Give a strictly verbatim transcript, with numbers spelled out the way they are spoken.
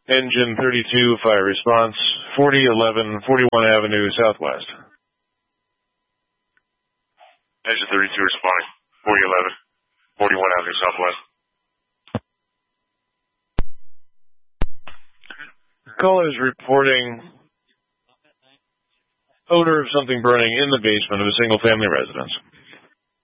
Engine thirty-two, fire response, forty eleven forty-one Avenue Southwest. Engine thirty-two responding, forty eleven forty-one Avenue Southwest. Caller is reporting odor of something burning in the basement of a single-family residence.